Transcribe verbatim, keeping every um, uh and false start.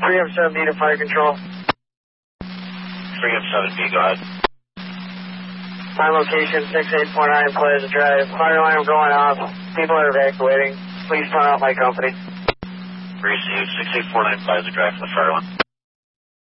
three M seven B to fire control. three M seven B, go ahead. My location, six eight four nine Plaza Drive. Fire alarm going off. People are evacuating. Please turn off my company. Received, six eight four nine Plaza Drive for the fire alarm.